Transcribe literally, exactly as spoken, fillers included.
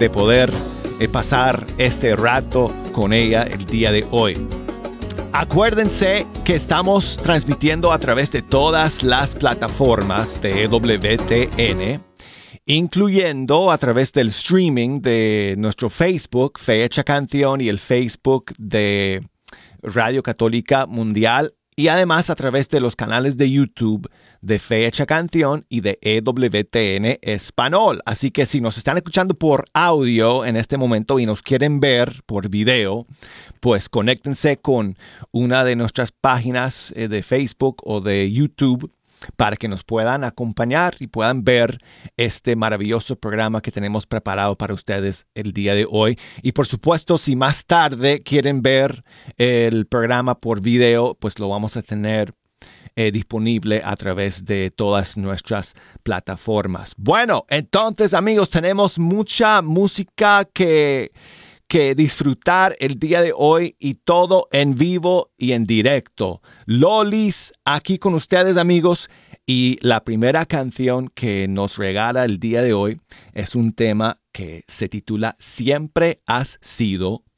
de poder eh, pasar este rato con ella el día de hoy. Acuérdense que estamos transmitiendo a través de todas las plataformas de E W T N, incluyendo a través del streaming de nuestro Facebook, Fecha Canción, y el Facebook de Radio Católica Mundial, y además a través de los canales de YouTube de Fecha Canción y de E W T N Español. Así que si nos están escuchando por audio en este momento y nos quieren ver por video, pues conéctense con una de nuestras páginas eh, de Facebook o de YouTube para que nos puedan acompañar y puedan ver este maravilloso programa que tenemos preparado para ustedes el día de hoy. Y por supuesto, si más tarde quieren ver el programa por video, pues lo vamos a tener eh, disponible a través de todas nuestras plataformas. Bueno, entonces, amigos, tenemos mucha música que... que disfrutar el día de hoy, y todo en vivo y en directo. Lolis aquí con ustedes, amigos, y la primera canción que nos regala el día de hoy es un tema que se titula Siempre has sido